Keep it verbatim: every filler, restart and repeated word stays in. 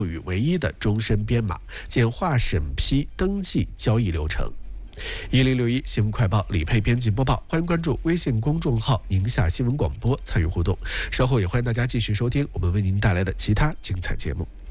与唯一的终身编码，简化审批、登记、交易流程。一零六一新闻快报，李佩编辑播报，欢迎关注微信公众号“宁夏新闻广播”参与互动。稍后也欢迎大家继续收听我们为您带来的其他精彩节目。